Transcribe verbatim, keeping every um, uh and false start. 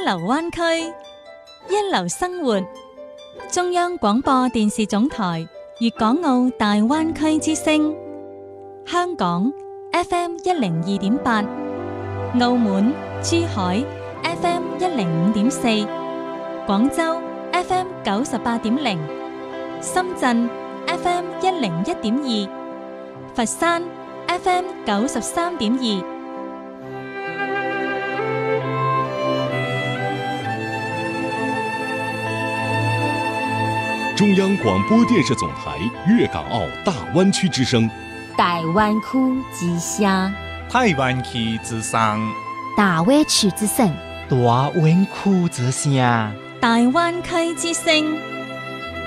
流灣區，一流生活。中央廣播電視總台粵港澳大灣區之聲，香港 F M 一零二點八，澳門、珠海 F M 一零五點四，廣州 F M 九十八點零，深圳 F M 一零一點二，佛山 F M 九十三點二。 中央广播电视总台粤港澳大湾区之声， 台湾区之声， 台湾区之声， 大湾区之声， 大湾区之声， 大灣區之聲。